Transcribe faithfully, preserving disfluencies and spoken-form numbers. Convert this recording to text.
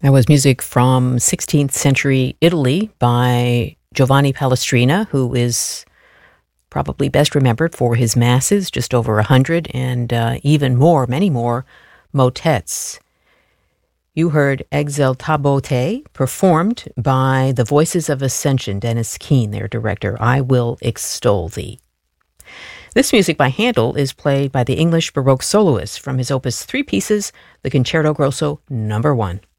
That was music from sixteenth century Italy by Giovanni Palestrina, who is probably best remembered for his masses, just over a hundred, and uh, even more, many more, motets. You heard Exultabo Te, performed by the Voices of Ascension, Dennis Keane, their director. I Will Extol Thee. This music by Handel is played by the English Baroque soloist from his opus Three Pieces, the Concerto Grosso number one.